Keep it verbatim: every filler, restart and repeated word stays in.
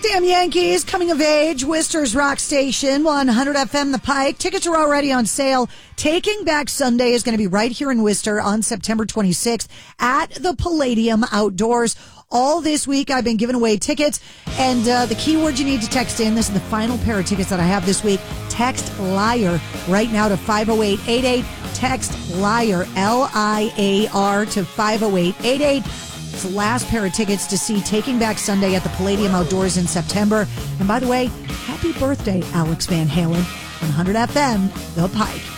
Damn Yankees coming of age, Worcester's Rock Station, one hundred F M The Pike. Tickets are already on sale. Taking Back Sunday is going to be right here in Worcester on September twenty-sixth at the Palladium Outdoors. All this week I've been giving away tickets, and uh, the keyword you need to text in, this is the final pair of tickets that I have this week. Text LIAR right now to five oh eight eight eight. Text LIAR, L I A R, to five oh eight eight eight. It's the last pair of tickets to see Taking Back Sunday at the Palladium Outdoors in September. And by the way, happy birthday, Alex Van Halen, one hundred F M, The Pike.